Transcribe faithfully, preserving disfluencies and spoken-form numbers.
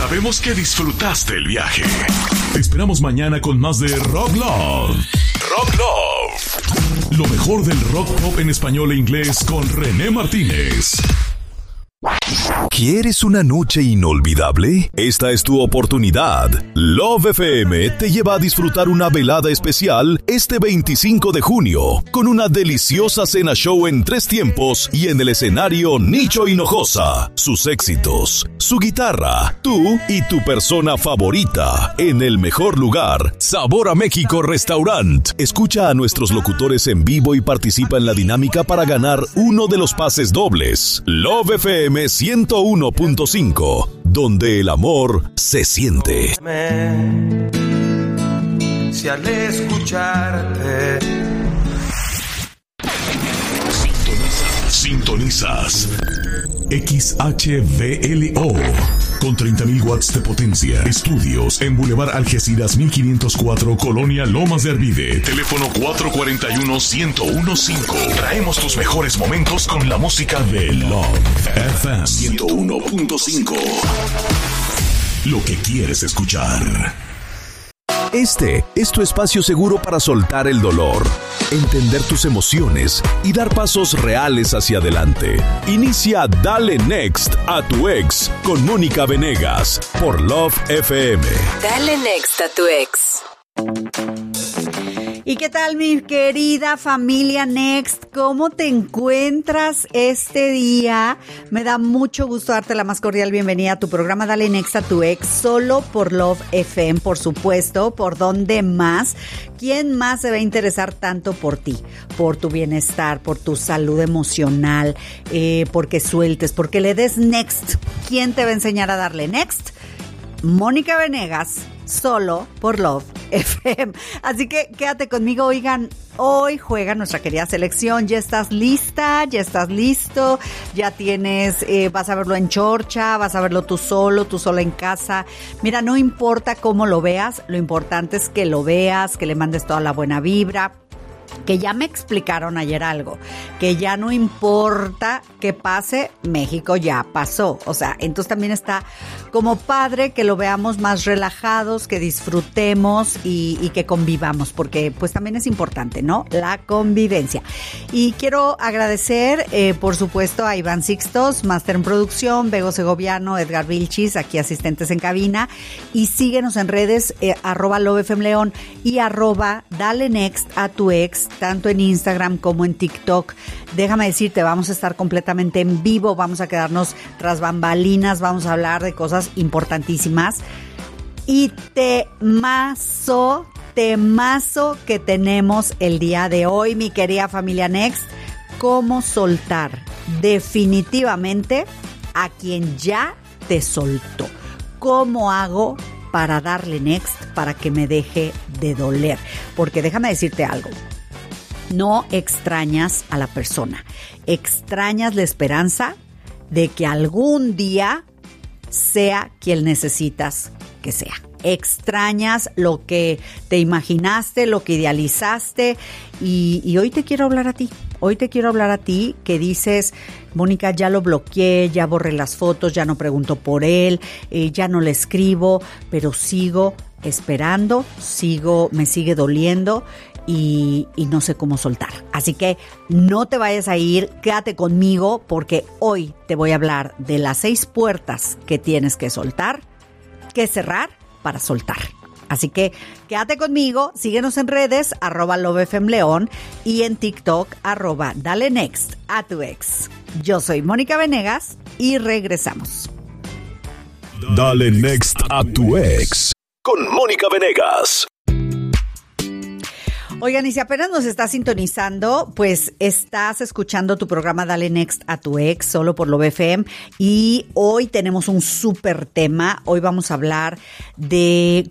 Sabemos que disfrutaste el viaje. Te esperamos mañana con más de Rock Love. Rock Love. Lo mejor del rock pop en español e inglés con René Martínez. ¿Quieres una noche inolvidable? Esta es tu oportunidad. Love F M te lleva a disfrutar una velada especial este veinticinco de junio con una deliciosa cena show en tres tiempos y en el escenario Nicho Hinojosa. Sus éxitos, su guitarra, tú y tu persona favorita en el mejor lugar, Sabor a México Restaurant. Escucha a nuestros locutores en vivo y participa en la dinámica para ganar uno de los pases dobles. Love F M ciento uno punto cinco, donde el amor se siente. Si al escucharte Sintonizas, sintonizas X H V L O con treinta mil watts de potencia. Estudios en Boulevard Algeciras mil quinientos cuatro, Colonia Lomas de Arvide. Teléfono cuatro cuatro uno, uno cero uno cinco. Traemos tus mejores momentos con la música de Love F M ciento uno punto cinco. Lo que quieres escuchar. Este es tu espacio seguro para soltar el dolor, entender tus emociones y dar pasos reales hacia adelante. Inicia Dale Next a tu ex con Mónica Venegas por Love F M. Dale Next a tu ex. ¿Y qué tal, mi querida familia Next? ¿Cómo te encuentras este día? Me da mucho gusto darte la más cordial bienvenida a tu programa Dale Next a tu ex, solo por Love F M, por supuesto. ¿Por dónde más? ¿Quién más se va a interesar tanto por ti? Por tu bienestar, por tu salud emocional, eh, porque sueltes, porque le des next. ¿Quién te va a enseñar a darle next? Mónica Venegas, solo por Love F M. Así que quédate conmigo. Oigan, hoy juega nuestra querida selección. ¿Ya estás lista? ¿Ya estás listo? ¿Ya tienes, eh, vas a verlo en chorcha? ¿Vas a verlo tú solo, tú sola en casa? Mira, no importa cómo lo veas, lo importante es que lo veas, que le mandes toda la buena vibra. Que ya me explicaron ayer algo, que ya no importa qué pase, México ya pasó. O sea, entonces también está como padre que lo veamos más relajados, que disfrutemos y, y que convivamos, porque pues también es importante, ¿no? La convivencia. Y quiero agradecer, eh, por supuesto, a Iván Sixtos, Máster en Producción, Bego Segoviano, Edgar Vilchis, aquí asistentes en cabina. Y síguenos en redes, eh, arroba LoveFMLeón y arroba Dale Next a tu ex, tanto en Instagram como en TikTok. Déjame decirte, vamos a estar completamente en vivo, vamos a quedarnos tras bambalinas, vamos a hablar de cosas importantísimas. Y temazo, temazo que tenemos el día de hoy, mi querida familia Next, cómo soltar definitivamente a quien ya te soltó. ¿Cómo hago para darle next para que me deje de doler? Porque déjame decirte algo. No extrañas a la persona, extrañas la esperanza de que algún día sea quien necesitas que sea. Extrañas lo que te imaginaste, lo que idealizaste y, y hoy te quiero hablar a ti. Hoy te quiero hablar a ti que dices, Mónica, ya lo bloqueé, ya borré las fotos, ya no pregunto por él, eh, ya no le escribo, pero sigo esperando, sigo, me sigue doliendo. Y, y no sé cómo soltar. Así que no te vayas a ir, quédate conmigo porque hoy te voy a hablar de las seis puertas que tienes que soltar, que cerrar para soltar. Así que quédate conmigo, síguenos en redes, arroba LoveFMLeón y en TikTok, arroba Dale Next a tu ex. Yo soy Mónica Venegas y regresamos. Dale Next a tu ex con Mónica Venegas. Oigan, y si apenas nos estás sintonizando, pues estás escuchando tu programa Dale Next a tu ex, solo por Love F M. Y hoy tenemos un súper tema. Hoy vamos a hablar de